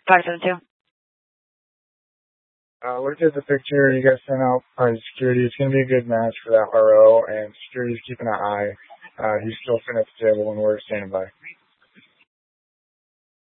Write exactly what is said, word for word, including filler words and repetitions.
five seven two. Uh, looked at the picture you guys sent out by security. It's going to be a good match for that R O, and security's keeping an eye. Uh, he's still sitting at the table when we're standing by.